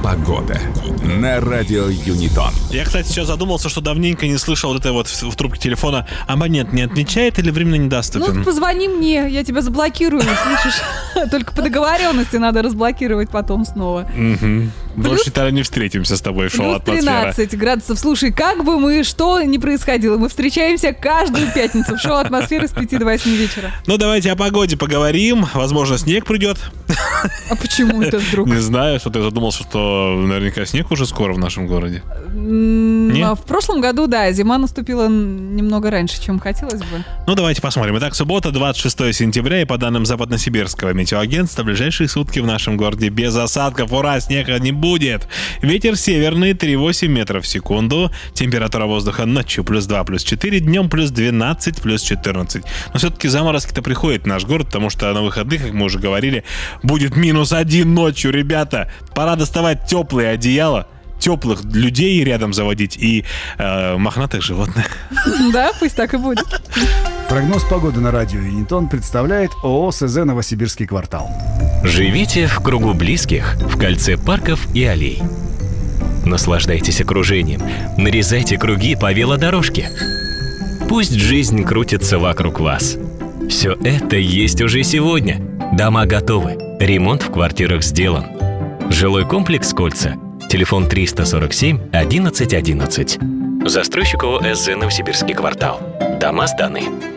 Погода на радио Юнитон. Я, кстати, сейчас задумался, что давненько не слышал вот это вот в трубке телефона. Абонент не отвечает или временно недоступен? Ну, позвони мне, я тебя заблокирую, слышишь? Только по договоренности надо разблокировать потом снова. Больше тогда не встретимся с тобой, шоу «Атмосфера». 13 градусов. Слушай, как бы мы, что ни происходило, мы встречаемся каждую пятницу в шоу «Атмосфера» с 5 до 8 вечера. Ну, давайте о погоде поговорим. Возможно, снег придет. А почему это вдруг? Не знаю, что ты задумался, что наверняка снег уже скоро в нашем городе. В прошлом году, да, зима наступила немного раньше, чем хотелось бы. Ну, давайте посмотрим. Итак, суббота, 26 сентября, и по данным Западносибирского метеоагентства, в ближайшие сутки в нашем городе без осадков. Ура, снега не будет. Ветер северный 3,8 метров в секунду. Температура воздуха ночью +2, +4, днем +12, +14. Но все-таки заморозки-то приходят в наш город, потому что на выходных, как мы уже говорили, будет -1 ночью, ребята. Пора доставать теплые одеяла, теплых людей рядом заводить и мохнатых животных. Да, пусть так и будет. Прогноз погоды на радио Юнитон представляет ООО СЗ «Новосибирский квартал». Живите в кругу близких, в кольце парков и аллей. Наслаждайтесь окружением, нарезайте круги по велодорожке. Пусть жизнь крутится вокруг вас. Все это есть уже сегодня. Дома готовы, ремонт в квартирах сделан. Жилой комплекс «Кольца». Телефон 347 11 11. Застройщик ООО СЗ «Новосибирский квартал». Дома сданы.